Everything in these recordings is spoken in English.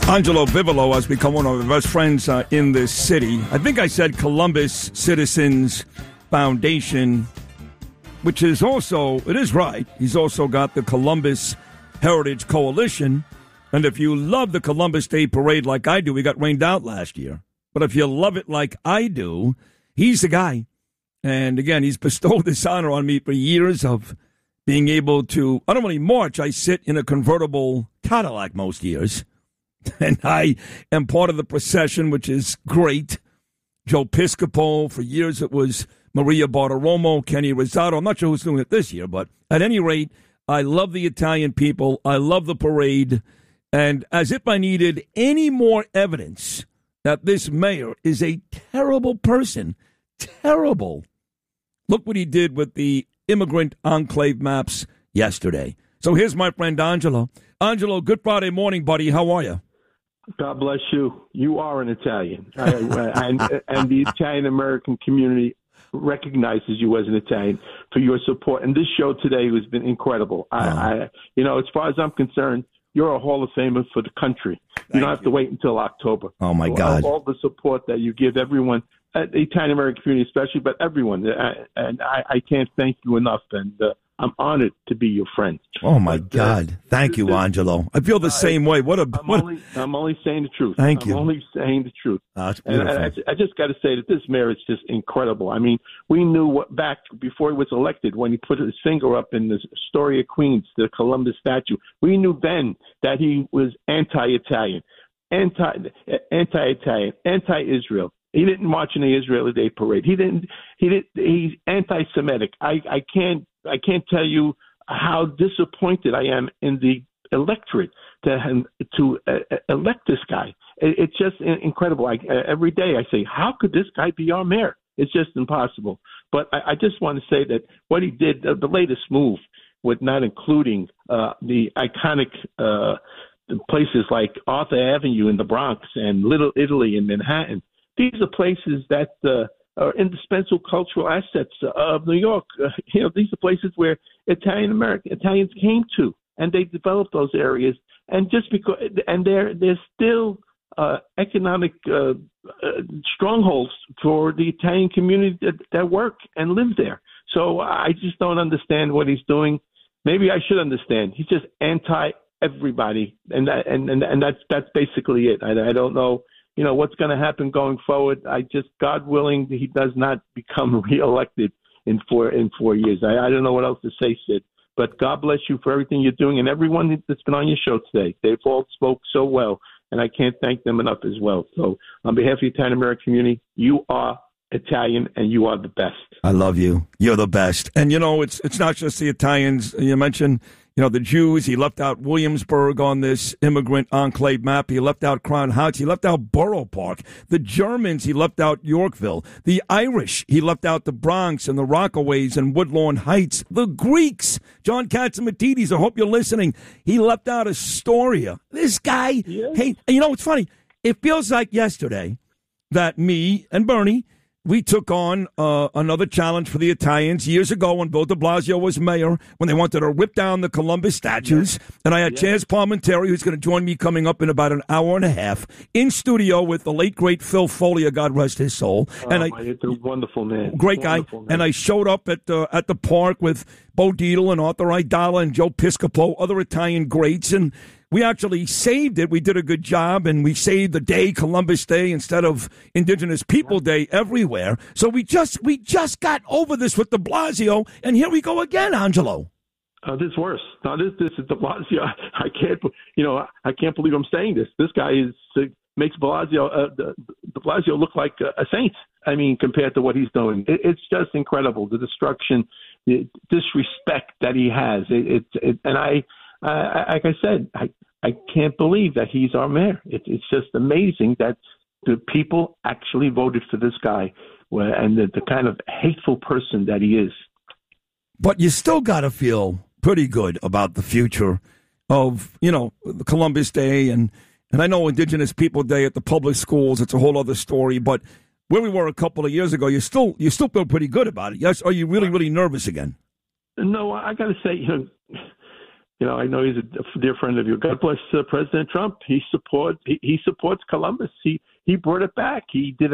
Angelo Vivolo has become one of the best friends in this city. I think I said Columbus Citizens Foundation, which is also, it is right. He's also got the Columbus Heritage Coalition. And if you love the Columbus Day Parade like I do, we got rained out last year. But if you love it like I do, he's the guy. And again, he's bestowed this honor on me for years of being able to, I don't really march. I sit in a convertible Cadillac most years. And I am part of the procession, which is great. Joe Piscopo, for years it was Maria Bartiromo, Kenny Rosado. I'm not sure who's doing it this year, but at any rate, I love the Italian people. I love the parade. And as if I needed any more evidence that this mayor is a terrible person, terrible. Look what he did with the immigrant enclave maps yesterday. So here's my friend Angelo. Angelo, good Friday morning, buddy. How are you? God bless you. You are an Italian, and the Italian-American community recognizes you as an Italian for your support. And this show today has been incredible. As far as I'm concerned, you're a Hall of Famer for the country. You don't have to wait until October. Oh, my God. All the support that you give everyone, the Italian-American community especially, but everyone. And I can't thank you enough. And I'm honored to be your friend. Oh, my God. Thank you, Angelo. I feel the same way. I'm only saying the truth. Thank you. I'm only saying the truth. That's and I just got to say that this mayor is just incredible. I mean, we knew back before he was elected, when he put his finger up in the Astoria Queens, the Columbus statue, we knew then that he was anti-Italian, anti-Italian, anti-Israel. He didn't march in the Israeli Day Parade. He's anti-Semitic. I can't tell you how disappointed I am in the electorate to elect this guy. It's just incredible. Every day I say, how could this guy be our mayor? It's just impossible. But I just want to say that what he did, the latest move, with not including the iconic places like Arthur Avenue in the Bronx and Little Italy in Manhattan. These are places that are indispensable cultural assets of New York. These are places where Italians came to, and they developed those areas. And just because, and they're still economic strongholds for the Italian community that work and live there. So I just don't understand what he's doing. Maybe I should understand. He's just anti everybody, and that's basically it. I don't know. What's going to happen going forward. God willing, he does not become reelected in 4 years. I don't know what else to say, Sid. But God bless you for everything you're doing, and everyone that's been on your show today. They've all spoke so well, and I can't thank them enough as well. So on behalf of the Italian American community, you are Italian, and you are the best. I love you. You're the best. And, it's not just the Italians. You mentioned, the Jews. He left out Williamsburg on this immigrant enclave map. He left out Crown Heights. He left out Borough Park. The Germans, he left out Yorkville. The Irish, he left out the Bronx and the Rockaways and Woodlawn Heights. The Greeks, John Catsimatidis, I hope you're listening. He left out Astoria. This guy, Hey, it's funny. It feels like yesterday that me and Bernie, we took on another challenge for the Italians years ago when Bill de Blasio was mayor, when they wanted to rip down the Columbus statues. Yeah. And I had Chaz Palminteri, who's going to join me coming up in about an hour and a half, in studio with the late, great Phil Folia, God rest his soul. It's a wonderful man. Great guy. Man. And I showed up at the park with Bo Dietl and Arthur Aidala and Joe Piscopo, other Italian greats, and we actually saved it. We did a good job, and we saved the day, Columbus Day, instead of Indigenous People Day everywhere. So we just got over this with de Blasio, and here we go again, Angelo. This is worse. Now this is de Blasio. I can't believe I'm saying this. This guy makes de Blasio look like a saint. I mean, compared to what he's doing, it's just incredible. The destruction, the disrespect that he has. Like I said, I can't believe that he's our mayor. It's just amazing that the people actually voted for this guy and the kind of hateful person that he is. But you still got to feel pretty good about the future of, Columbus Day. And I know Indigenous People Day at the public schools, it's a whole other story. But where we were a couple of years ago, you still feel pretty good about it. Yes? Are you really, really nervous again? No, I got to say, I know he's a dear friend of yours. God bless President Trump. He supports Columbus. He brought it back. He did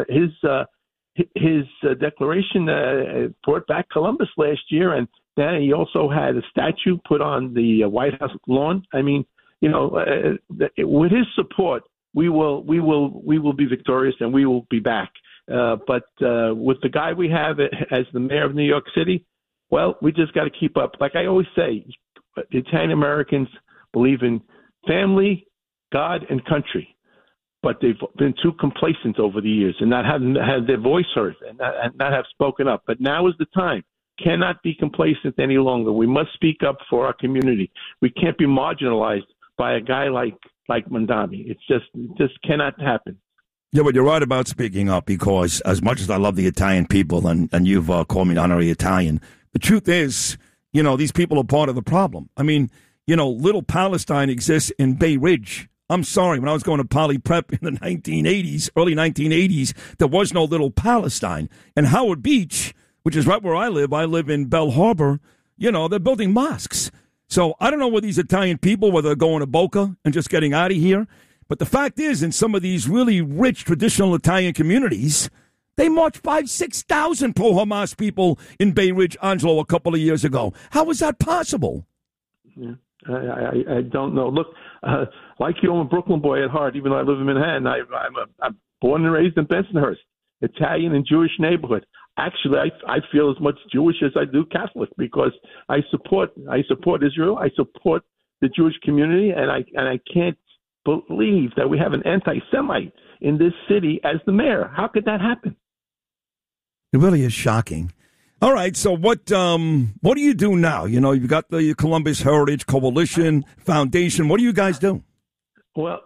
his declaration brought back Columbus last year, and then he also had a statue put on the White House lawn. I mean, with his support, we will be victorious and we will be back. But with the guy we have as the mayor of New York City, well, we just got to keep up. Like I always say, Italian Americans believe in family, God, and country. But they've been too complacent over the years and not having had their voice heard and not have spoken up. But now is the time. Cannot be complacent any longer. We must speak up for our community. We can't be marginalized by a guy like Mondani. It just cannot happen. Yeah, but you're right about speaking up, because as much as I love the Italian people, and you've called me an honorary Italian, the truth is, these people are part of the problem. I mean, little Palestine exists in Bay Ridge. I'm sorry, when I was going to Poly Prep in the 1980s, early 1980s, there was no little Palestine. And Howard Beach, which is right where I live in Bell Harbor, they're building mosques. So I don't know where these Italian people, whether they're going to Boca and just getting out of here. But the fact is, in some of these really rich traditional Italian communities, they marched 6,000 pro-Hamas people in Bay Ridge, Angelo, a couple of years ago. How was that possible? Yeah, I don't know. Look, like you, I'm a Brooklyn boy at heart, even though I live in Manhattan. I'm born and raised in Bensonhurst, Italian and Jewish neighborhood. Actually, I feel as much Jewish as I do Catholic, because I support Israel. I support the Jewish community, and I can't believe that we have an anti-Semite in this city as the mayor. How could that happen? It really is shocking. All right, so what do you do now? You've got the Columbus Heritage Coalition Foundation. What do you guys do? Well,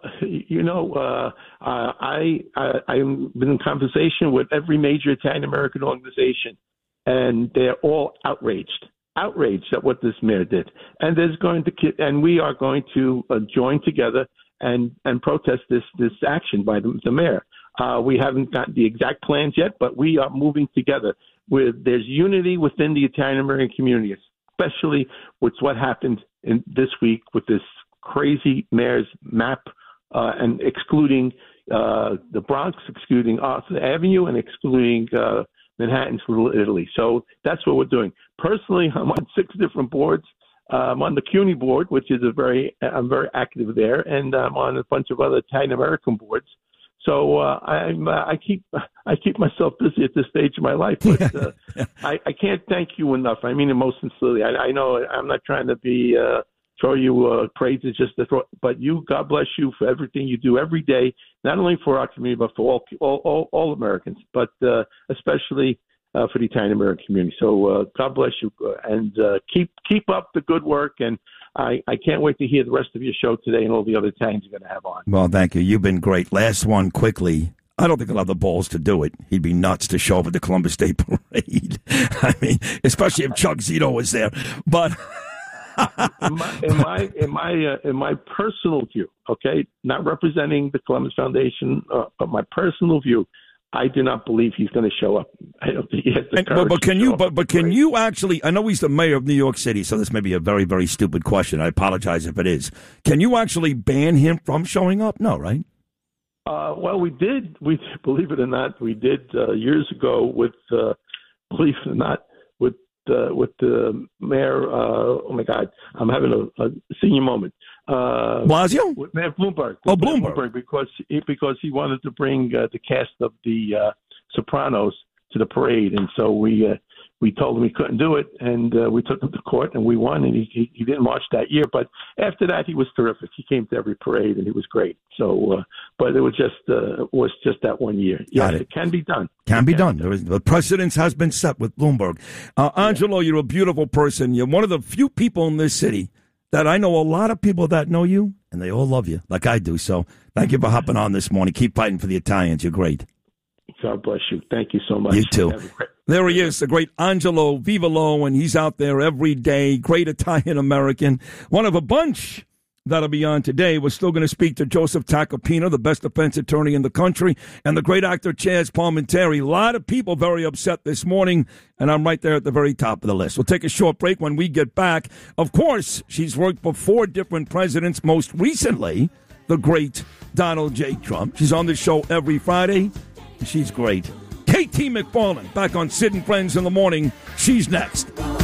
I've been in conversation with every major Italian-American organization, and they're all outraged at what this mayor did. And we are going to join together and protest this action by the mayor. We haven't got the exact plans yet, but we are moving together. There's unity within the Italian-American community, especially with what happened this week with this crazy mayor's map and excluding the Bronx, excluding Arthur Avenue, and excluding Manhattan's Little Italy. So that's what we're doing. Personally, I'm on 6 different boards. I'm on the CUNY board, which is I'm very active there, and I'm on a bunch of other Italian-American boards. So I keep myself busy at this stage of my life, but I can't thank you enough. I mean it most sincerely. I know I'm not trying to be throw you praises just to throw, but God bless you for everything you do every day, not only for our community but for all Americans, but especially for the Italian American community. So God bless you, and keep up the good work. And I can't wait to hear the rest of your show today and all the other Italians you're going to have on. Well, thank you. You've been great. Last one quickly. I don't think he'll have the balls to do it. He'd be nuts to show up at the Columbus Day Parade. I mean, especially if Chuck Zito was there. But in my personal view, okay, not representing the Columbus Foundation, but my personal view, I do not believe he's going to show up. I don't think he has the courage. But can you actually? I know he's the mayor of New York City, so this may be a very, very stupid question. I apologize if it is. Can you actually ban him from showing up? No, right? Well, we did. We believe it or not, we did years ago with believe it or not with the mayor. Oh my God, I'm having a senior moment. Blasio? With Mayor Bloomberg. Bloomberg. Because he wanted to bring the cast of the Sopranos to the parade, and so we told him he couldn't do it, and we took him to court, and we won, and he didn't march that year. But after that, he was terrific. He came to every parade, and he was great. So, but it was just that one year. Yes, it can be done. Can be done. The precedence has been set with Bloomberg. Angelo, you're a beautiful person. You're one of the few people in this city that I know a lot of people that know you, and they all love you, like I do. So thank you for hopping on this morning. Keep fighting for the Italians. You're great. God bless you. Thank you so much. You too. There he is, the great Angelo Vivolo, and he's out there every day. Great Italian-American. One of a bunch that'll be on today. We're still going to speak to Joseph Tacopina, the best defense attorney in the country, and the great actor Chaz Palminteri. A lot of people very upset this morning, and I'm right there at the very top of the list. We'll take a short break. When we get back, of course, she's worked for 4 different presidents, most recently the great Donald J. Trump. She's on the show every Friday. She's great. KT McFarland back on Sid and Friends in the Morning. She's next.